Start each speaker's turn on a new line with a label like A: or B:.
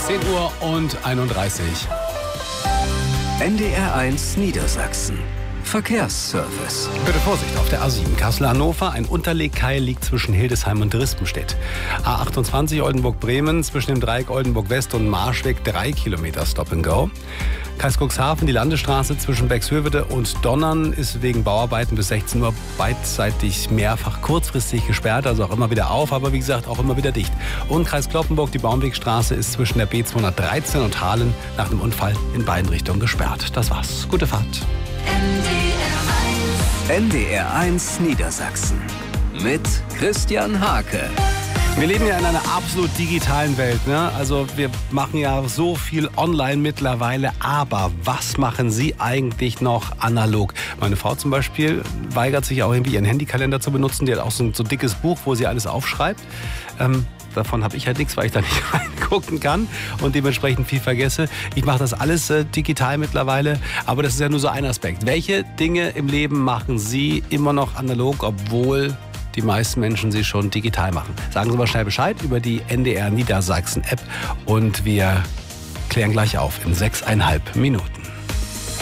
A: 10:31 Uhr.
B: NDR1 Niedersachsen. Verkehrsservice.
A: Bitte Vorsicht auf der A7 Kassel-Hannover. Ein Unterlegkeil liegt zwischen Hildesheim und Rispenstedt. A28 Oldenburg-Bremen zwischen dem Dreieck Oldenburg-West und Marschweg 3 Kilometer Stop and Go. Kreis Cuxhaven, die Landesstraße zwischen Bexhövede und Donnern ist wegen Bauarbeiten bis 16 Uhr beidseitig mehrfach kurzfristig gesperrt, also auch immer wieder auf, aber wie gesagt auch immer wieder dicht. Und Kreis Cloppenburg, die Baumwegstraße ist zwischen der B213 und Hahlen nach dem Unfall in beiden Richtungen gesperrt. Das war's. Gute Fahrt.
B: NDR1 Niedersachsen mit Christian Hake.
A: Wir leben ja in einer absolut digitalen Welt, ne? Also wir machen ja so viel online mittlerweile, aber was machen Sie eigentlich noch analog? Meine Frau zum Beispiel weigert sich auch irgendwie ihren Handykalender zu benutzen. Die hat auch so ein dickes Buch, wo sie alles aufschreibt. Davon habe ich halt nichts, weil ich da nicht reingucken kann und dementsprechend viel vergesse. Ich mache das alles digital mittlerweile, aber das ist ja nur so ein Aspekt. Welche Dinge im Leben machen Sie immer noch analog, obwohl die meisten Menschen sie schon digital machen? Sagen Sie mal schnell Bescheid über die NDR Niedersachsen App und wir klären gleich auf in 6,5 Minuten.